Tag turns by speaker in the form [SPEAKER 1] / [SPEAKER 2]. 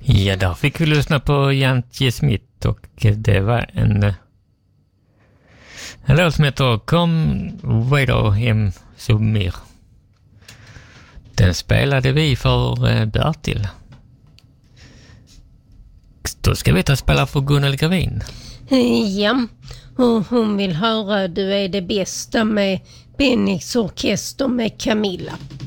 [SPEAKER 1] Ja, där fick vi lyssna på Jantje Smith och det var en låt som heter Kom Wader hem Submir. Den spelade vi för Bertil. Då ska vi ta spela för Gunnel Gravin.
[SPEAKER 2] Ja, och hon vill höra Du är det bästa med Bennys orkester med Camilla.